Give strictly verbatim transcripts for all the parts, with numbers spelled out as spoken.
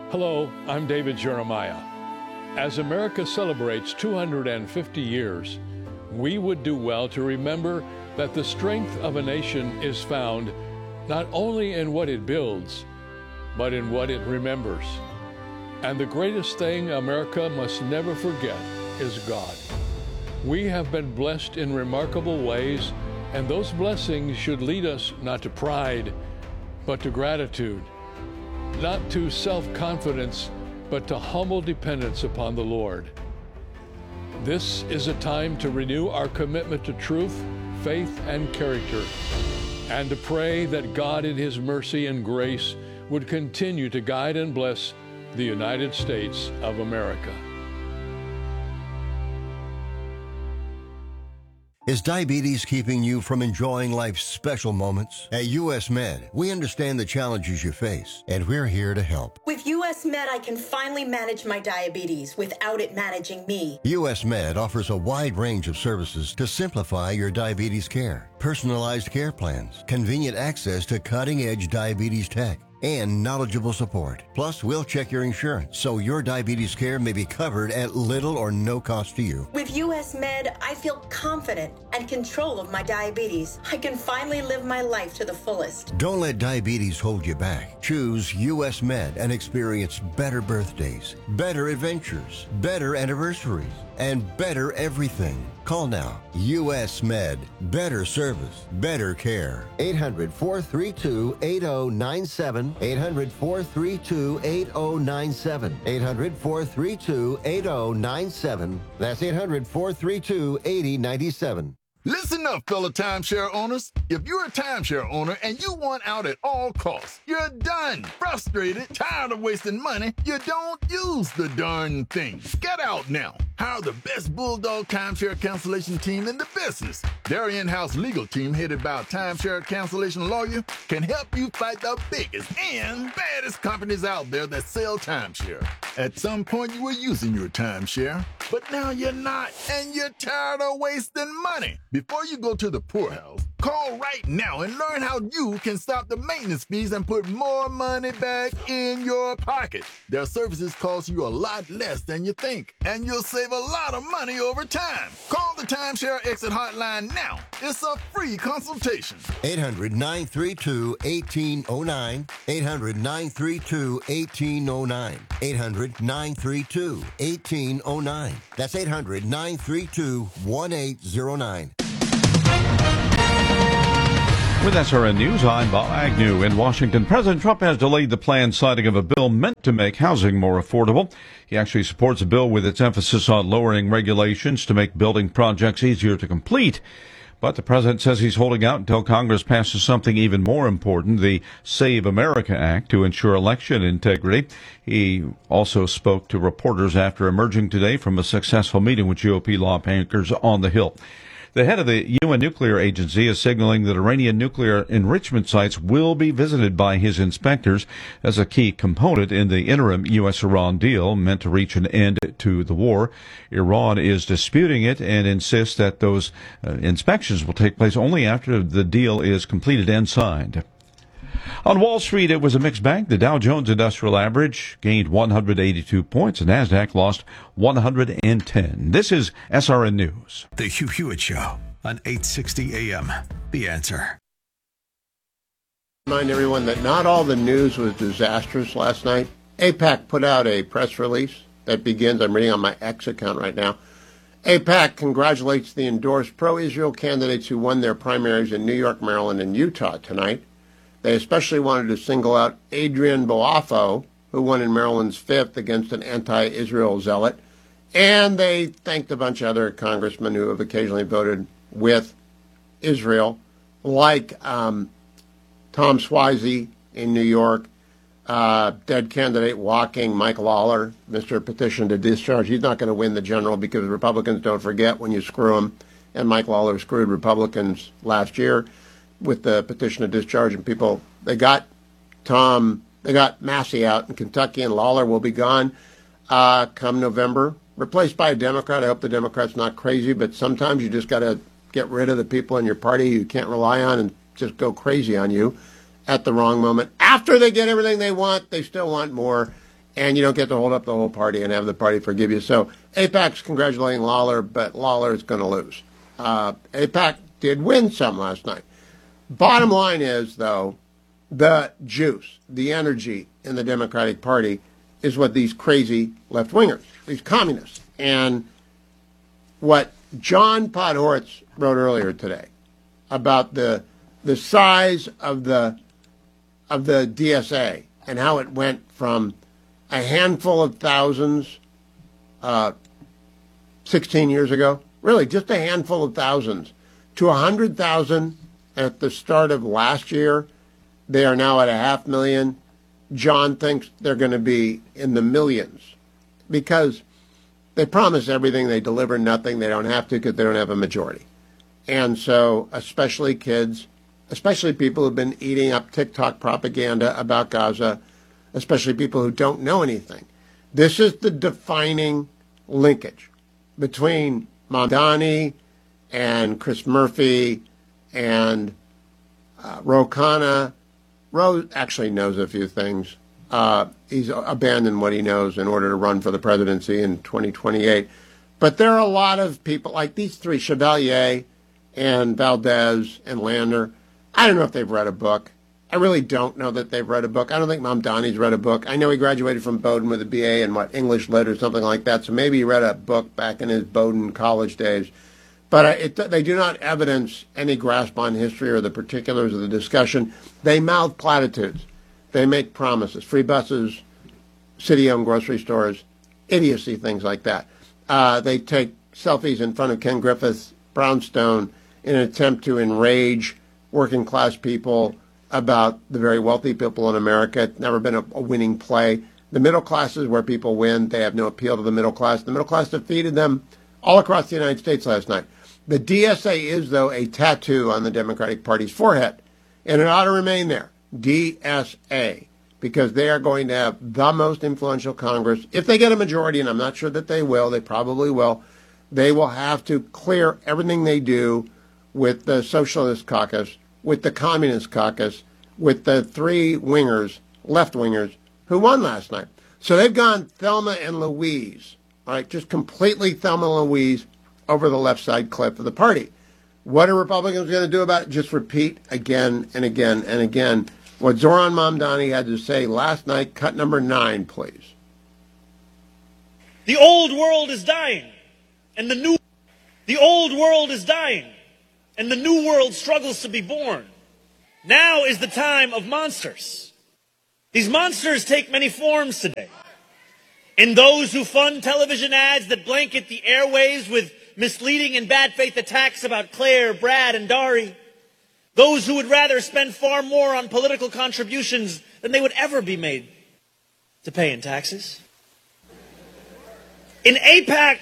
Hello, I'm David Jeremiah. As America celebrates two hundred fifty years, we would do well to remember that the strength of a nation is found not only in what it builds, but in what it remembers. And the greatest thing America must never forget is God. We have been blessed in remarkable ways, and those blessings should lead us not to pride, but to gratitude, not to self-confidence, but to humble dependence upon the Lord. This is a time to renew our commitment to truth, faith, and character, and to pray that God in His mercy and grace would continue to guide and bless the United States of America. Is diabetes keeping you from enjoying life's special moments? At U S Med, we understand the challenges you face, and we're here to help. With U S Med, I can finally manage my diabetes without it managing me. U S Med offers a wide range of services to simplify your diabetes care. Personalized care plans, convenient access to cutting-edge diabetes tech, and knowledgeable support. Plus, we'll check your insurance so your diabetes care may be covered at little or no cost to you. With U S Med, I feel confident and control of my diabetes. I can finally live my life to the fullest. Don't let diabetes hold you back. Choose U S Med and experience better birthdays, better adventures, better anniversaries, and better everything. Call now. U S Med. Better service. Better care. eight hundred, four three two, eight oh nine seven. eight hundred, four three two, eight oh nine seven. eight hundred, four three two, eight oh nine seven. That's eight hundred, four three two, eight oh nine seven. Listen up, fellow timeshare owners. If you're a timeshare owner and you want out at all costs, you're done, frustrated, tired of wasting money, you don't use the darn thing. Get out now. Hire the best Bulldog timeshare cancellation team in the business. Their in-house legal team, headed by a timeshare cancellation lawyer, can help you fight the biggest and baddest companies out there that sell timeshare. At some point, you were using your timeshare, but now you're not, and you're tired of wasting money. Before you go to the poorhouse, call right now and learn how you can stop the maintenance fees and put more money back in your pocket. Their services cost you a lot less than you think, and you'll save a lot of money over time. Call the Timeshare Exit Hotline now. It's a free consultation. eight hundred, nine three two, one eight oh nine. eight hundred, nine three two, one eight oh nine. eight hundred, nine three two, one eight oh nine. That's eight hundred, nine three two, one eight oh nine. With S R N News, I'm Bob Agnew. In Washington, President Trump has delayed the planned signing of a bill meant to make housing more affordable. He actually supports a bill with its emphasis on lowering regulations to make building projects easier to complete. But the president says he's holding out until Congress passes something even more important, the Save America Act, to ensure election integrity. He also spoke to reporters after emerging today from a successful meeting with G O P lawmakers on the Hill. The head of the U N Nuclear Agency is signaling that Iranian nuclear enrichment sites will be visited by his inspectors as a key component in the interim U S Iran deal meant to reach an end to the war. Iran is disputing it and insists that those uh, inspections will take place only after the deal is completed and signed. On Wall Street, it was a mixed bag. The Dow Jones Industrial Average gained one hundred eighty-two points, and NASDAQ lost one hundred ten. This is S R N News. The Hugh Hewitt Show on eight sixty A M. The Answer. Remind everyone that not all the news was disastrous last night. AIPAC put out a press release that begins, I'm reading on my X account right now. AIPAC congratulates the endorsed pro-Israel candidates who won their primaries in New York, Maryland, and Utah tonight. They especially wanted to single out Adrian Boafo, who won in Maryland's fifth against an anti-Israel zealot. And they thanked a bunch of other congressmen who have occasionally voted with Israel, like um, Tom Suozzi in New York, uh, dead candidate walking, Mike Lawler, Mister Petition to Discharge. He's not going to win the general because Republicans don't forget when you screw them. And Mike Lawler screwed Republicans last year with the petition of discharge, and people, they got Tom, they got Massey out in Kentucky, and Lawler will be gone uh, come November, replaced by a Democrat. I hope the Democrat's not crazy, but sometimes you just got to get rid of the people in your party you can't rely on and just go crazy on you at the wrong moment. After they get everything they want, they still want more, and you don't get to hold up the whole party and have the party forgive you. So AIPAC's congratulating Lawler, but Lawler is going to lose. Uh, AIPAC did win some last night. Bottom line is, though, the juice, the energy in the Democratic Party is what these crazy left-wingers, these communists, and what John Podhoretz wrote earlier today about the the size of the of the D S A and how it went from a handful of thousands uh, sixteen years ago, really just a handful of thousands, to one hundred thousand at the start of last year. They are now at a half million. John thinks they're going to be in the millions because they promise everything, they deliver nothing, they don't have to because they don't have a majority. And so, especially kids, especially people who've been eating up TikTok propaganda about Gaza, especially people who don't know anything. This is the defining linkage between Mamdani and Chris Murphy and uh, Ro Khanna. Ro actually knows a few things. Uh, he's abandoned what he knows in order to run for the presidency in twenty twenty-eight. But there are a lot of people like these three, Chevalier and Valdez and Lander. I don't know if they've read a book. I really don't know that they've read a book. I don't think Mamdani's read a book. I know he graduated from Bowdoin with a B A in, what, English Lit or something like that, so maybe he read a book back in his Bowdoin college days. But uh, it, they do not evidence any grasp on history or the particulars of the discussion. They mouth platitudes. They make promises. Free buses, city-owned grocery stores, idiocy, things like that. Uh, they take selfies in front of Ken Griffith's brownstone in an attempt to enrage working-class people about the very wealthy people in America. It's never been a, a winning play. The middle class is where people win. They have no appeal to the middle class. The middle class defeated them all across the United States last night. The D S A is, though, a tattoo on the Democratic Party's forehead, and it ought to remain there, D S A, because they are going to have the most influential Congress. If they get a majority, and I'm not sure that they will, they probably will, they will have to clear everything they do with the Socialist Caucus, with the Communist Caucus, with the three wingers, left-wingers, who won last night. So they've gone Thelma and Louise, all right, just completely Thelma and Louise over the left side cliff of the party. What are Republicans going to do about it? Just repeat again and again and again what Zoran Mamdani had to say last night. Cut number nine, please. The old world is dying, and the new the old world is dying, and the new world struggles to be born. Now is the time of monsters. These monsters take many forms today. In those who fund television ads that blanket the airwaves with misleading and bad faith attacks about Claire, Brad, and Dari. Those who would rather spend far more on political contributions than they would ever be made to pay in taxes. In AIPAC...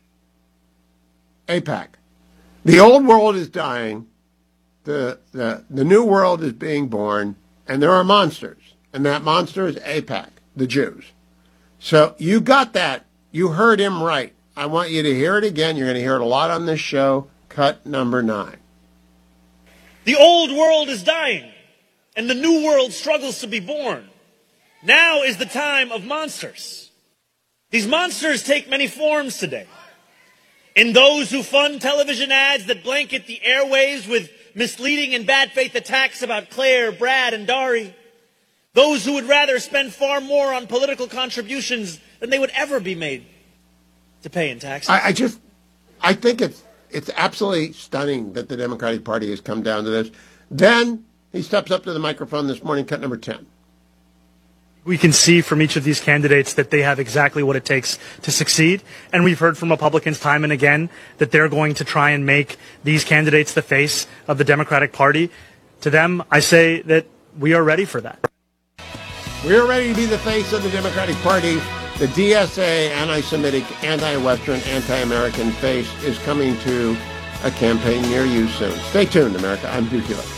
AIPAC. The old world is dying. The, the, the new world is being born. And there are monsters. And that monster is AIPAC, the Jews. So you got that. You heard him right. I want you to hear it again. You're going to hear it a lot on this show. Cut number nine. The old world is dying, and the new world struggles to be born. Now is the time of monsters. These monsters take many forms today. In those who fund television ads that blanket the airwaves with misleading and bad faith attacks about Claire, Brad, and Dari. Those who would rather spend far more on political contributions than they would ever be made to pay in taxes. I, I just, I think it's it's absolutely stunning that the Democratic Party has come down to this. Then he steps up to the microphone this morning, cut number ten. We can see from each of these candidates that they have exactly what it takes to succeed. And we've heard from Republicans time and again that they're going to try and make these candidates the face of the Democratic Party. To them, I say that we are ready for that. We're ready to be the face of the Democratic Party. The D S A, anti-Semitic, anti-Western, anti-American face is coming to a campaign near you soon. Stay tuned, America. I'm Duke Hewitt.